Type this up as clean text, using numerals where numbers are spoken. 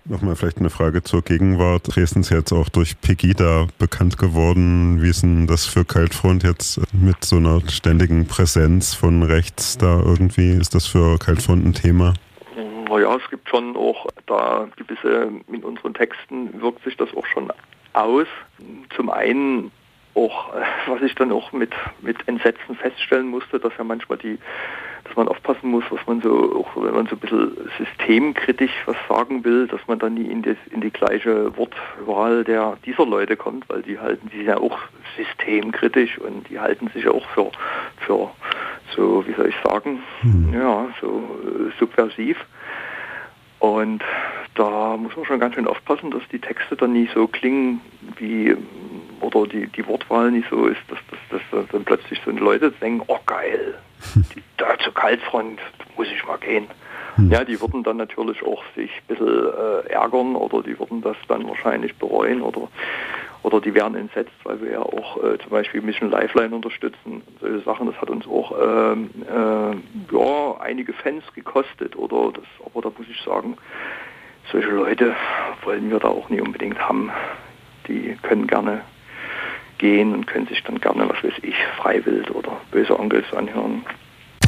Nochmal vielleicht eine Frage zur Gegenwart. Dresden ist jetzt auch durch Pegida bekannt geworden. Wie ist denn das für Kaltfront jetzt mit so einer ständigen Präsenz von rechts da irgendwie? Ist das für Kaltfront ein Thema? Naja, es gibt schon auch da gewisse, in unseren Texten wirkt sich das auch schon aus. Zum einen auch, was ich dann auch mit Entsetzen feststellen musste, dass ja manchmal dass man aufpassen muss, was man so, auch wenn man so ein bisschen systemkritisch was sagen will, dass man dann nie in die gleiche Wortwahl dieser Leute kommt, weil die sind ja auch systemkritisch und die halten sich ja auch für so, wie soll ich sagen, ja, so subversiv. Und da muss man schon ganz schön aufpassen, dass die Texte dann nie so klingen oder die Wortwahl nicht so ist, dass dann plötzlich so Leute denken, oh geil, da zur Kaltfront muss ich mal gehen. Ja, die würden dann natürlich auch sich ein bisschen ärgern oder die würden das dann wahrscheinlich bereuen oder die wären entsetzt, weil wir ja auch zum Beispiel Mission Lifeline unterstützen. Solche Sachen, das hat uns auch einige Fans gekostet. Aber da muss ich sagen, solche Leute wollen wir da auch nie unbedingt haben. Die können gerne gehen und können sich dann gerne, was weiß ich, Freiwild oder Böse Onkels anhören.